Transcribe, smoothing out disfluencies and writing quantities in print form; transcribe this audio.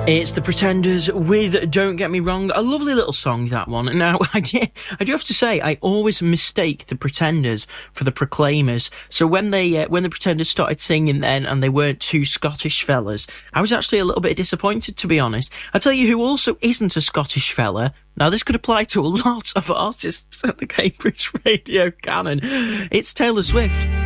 It's The Pretenders with Don't Get Me Wrong. A lovely little song, that one. Now, I do have to say, I always mistake The Pretenders for The Proclaimers. So when The Pretenders started singing then, and they weren't two Scottish fellas, I was actually a little bit disappointed, to be honest. I'll tell you who also isn't a Scottish fella. Now, this could apply to a lot of artists at the Cambridge Radio Canon. It's Taylor Swift.